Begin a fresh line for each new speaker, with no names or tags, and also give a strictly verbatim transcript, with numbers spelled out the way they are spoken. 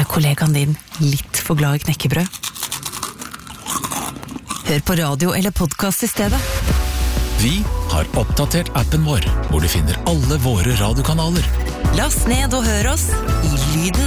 kollegaen din litt for glad i knekkebrød? Hør på radio eller podcast i stedet.
Vi har oppdatert appen vår, hvor du finner alle våre radiokanaler.
Last ned og hør oss i lyden